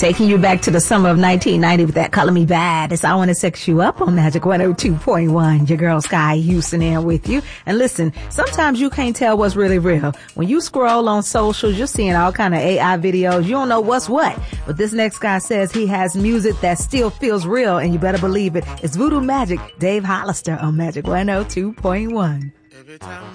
Taking you back to the summer of 1990 with that Color Me Bad. It's I Want to Sex You Up on Magic 102.1. Your girl Sky Houston here with you. And listen, sometimes you can't tell what's really real. When you scroll on socials, you're seeing all kind of AI videos. You don't know what's what. But this next guy says he has music that still feels real, and you better believe it. It's Voodoo Magic, Dave Hollister on Magic 102.1.